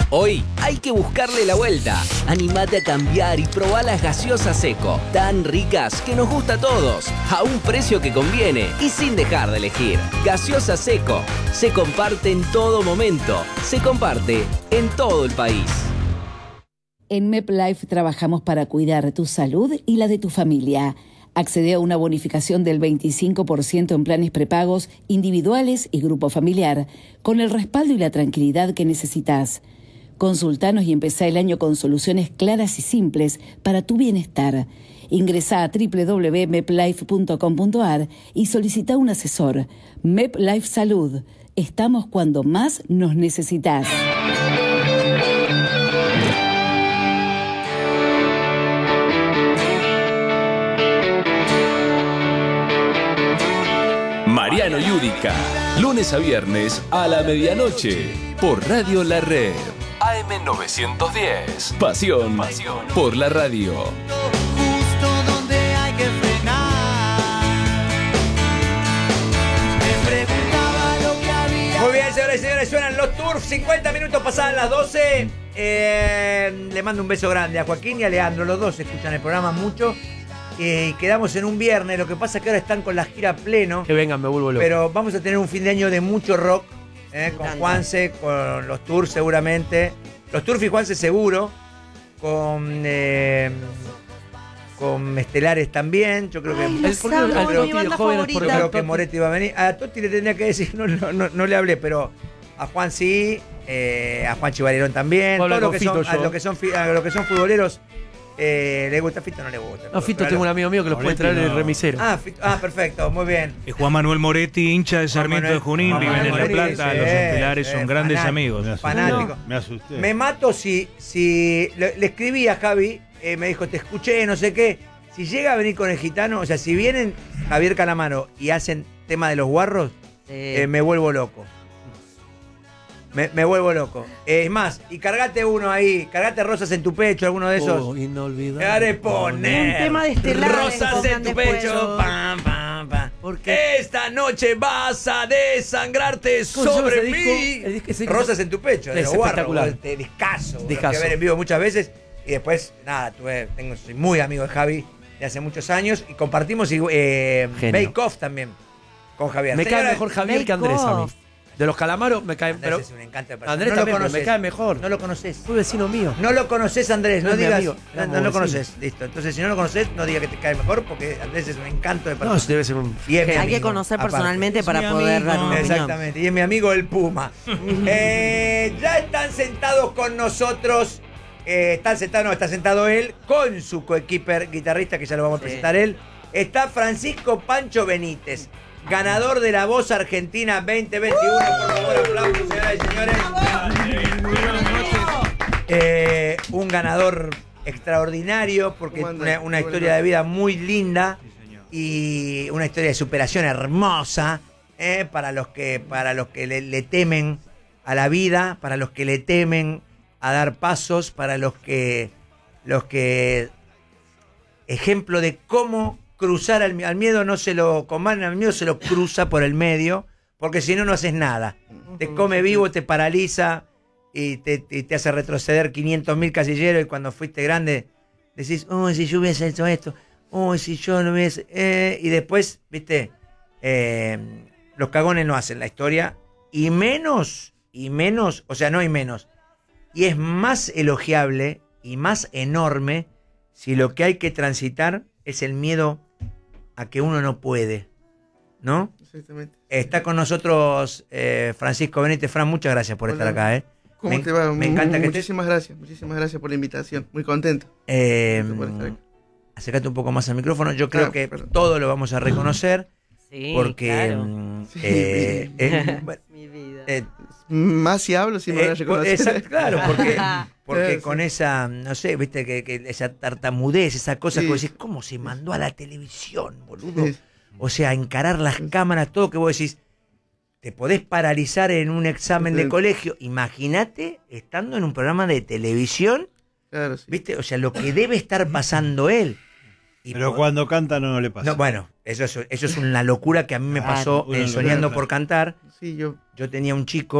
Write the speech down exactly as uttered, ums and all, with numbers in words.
Hoy hay que buscarle la vuelta. Animate a cambiar y probá las gaseosas Seco, tan ricas que nos gusta a todos, a un precio que conviene y sin dejar de elegir. Gaseosa Seco, se comparte en todo momento, se comparte en todo el país. En MepLife trabajamos para cuidar tu salud y la de tu familia. Accede a una bonificación del veinticinco por ciento en planes prepagos, individuales y grupo familiar, con el respaldo y la tranquilidad que necesitas. Consultanos y empezá el año con soluciones claras y simples para tu bienestar. Ingresá a doble u doble u doble u punto meplife punto com punto a r y solicita un asesor. MepLife Salud. Estamos cuando más nos necesitas. Mariano Yudica, lunes a viernes a la medianoche, por Radio La Red. A M novecientos diez. Pasión, Pasión por la radio. Justo donde hay que frenar. Me preguntaba lo que había. Muy bien, señores y señores, suenan los Turf. cincuenta minutos pasadas las doce. Eh, le mando un beso grande a Joaquín y a Leandro. Los dos escuchan el programa mucho. Y quedamos en un viernes. Lo que pasa es que ahora están con la gira pleno. Que vengan, me vuelvo loco. Pero vamos a tener un fin de año de mucho rock. Eh, con Juanse, con los Turf seguramente. Los Turf y Juanse seguro. Con eh, con Estelares también. Yo creo que. Ay, los amo, yo creo, mi banda yo favorita. creo que Moretti va a venir. A Totti le tendría que decir, no, no, no, no le hablé, pero a Juan sí, eh, a Juan Chivarierón también. Todo lo que, son, a lo que son a lo que son futboleros. Eh, ¿Le gusta Fito o no le gusta? No, Fito, tengo un amigo mío que los puede traer en el remisero. Ah, Fito, ah, perfecto, muy bien. Es Juan Manuel Moretti, hincha de Sarmiento de Junín, Juan viven Manuel en La Moretti, Plata, sí, los Estelares sí, son grandes fanático, amigos. Me asusté. Fanático. Me asusté. Me mato si, si le, le escribí a Javi, eh, me dijo, te escuché, no sé qué. Si llega a venir con el gitano, o sea, si vienen Javier Calamaro y hacen tema de los guarros, Sí. eh, me vuelvo loco. Me, me vuelvo loco. Eh, es más, y cargate uno ahí, cargate Rosas en tu pecho, alguno de esos. Oh, inolvidable. Haré poner Un tema de Estelares Rosas pongan en tu después. pecho. Pam, pam, pam. ¿Por qué? Esta noche vas a desangrarte ¿Cómo se llama sobre ese mí. disco? El disco- ese disco- Rosas en tu pecho, de Es los guarros, espectacular. este discazo. Lo Discazo. fui a ver en vivo muchas veces. Y después, nada, tuve, tengo, soy muy amigo de Javi de hace muchos años. Y compartimos eh, Genio. Bake Off también con Javier. Me Señora, cae mejor Javier que Andrés a mí. De los calamaros me cae. Andrés Pero es un encanto de persona. Andrés No lo también, pero conoces. me cae mejor. No lo conoces. Fue vecino mío. No lo conoces, Andrés, no, No es mi digas. amigo, no, éramos no lo vecinos. conoces, listo. Entonces, si no lo conoces, no digas que te cae mejor, porque Andrés es un encanto de persona. No, debe ser un. Y es mi Hay amigo, que conocer aparte. personalmente Es para mi poder amigo. dar una opinión. Exactamente, y es mi amigo el Puma. eh, ya están sentados con nosotros. Eh, están sentados, no, está sentado él con su coequiper guitarrista, que ya lo vamos a presentar él. Está Francisco Pancho Benítez, ganador de la Voz Argentina veinte veintiuno. Por favor, aplausos, señoras y señores. Eh, un ganador extraordinario, porque una, una historia de vida muy linda y una historia de superación hermosa, eh, para los que, para los que le, le temen a la vida, para los que le temen a dar pasos, para los que, los que ejemplo de cómo cruzar al, al miedo, no se lo coman, al miedo se lo cruza por el medio, porque si no, no haces nada. Te come vivo, te paraliza y te, y te hace retroceder quinientos mil casilleros, y cuando fuiste grande decís, oh, si yo hubiese hecho esto, oh, si yo no hubiese... Eh, y después, viste, eh, los cagones no hacen la historia, y menos, y menos, o sea, no hay menos, y es más elogiable y más enorme si lo que hay que transitar es el miedo a que uno no puede, ¿no? Exactamente. Está con nosotros eh, Francisco Benítez. Fran, muchas gracias por Hola. estar acá, ¿eh? ¿Cómo me, te va? Me encanta que Muchísimas gracias, muchísimas gracias por la invitación. Muy contento. Eh, por estar acá. acércate un poco más al micrófono. Yo creo Ah, que perdón. todo lo vamos a reconocer. Sí, porque claro. mm, Sí, eh, bien. eh, bueno, Mi vida. eh, Más si hablo, si me van a eh, reconocer. exacto, claro, porque, porque Claro, con sí. esa, no sé, viste, que, que esa tartamudez, esa cosa Sí. que vos decís, ¿cómo se mandó a la televisión, boludo? Sí. O sea, encarar las cámaras, todo que vos decís, te podés paralizar en un examen de Sí. colegio. Imagínate estando en un programa de televisión, Claro, sí. ¿viste? O sea, lo que debe estar pasando él. Y Pero por- cuando canta no le pasa. No, bueno, eso es, eso es una locura que a mí me Claro, pasó una en locura, Soñando claro. por Cantar. Sí, yo Yo tenía un chico